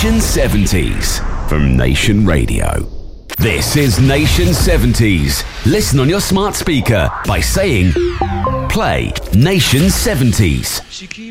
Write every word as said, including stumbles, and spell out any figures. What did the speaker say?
Nation seventies from Nation Radio. This is Nation seventies. Listen on your smart speaker by saying, play Nation seventies. She keeps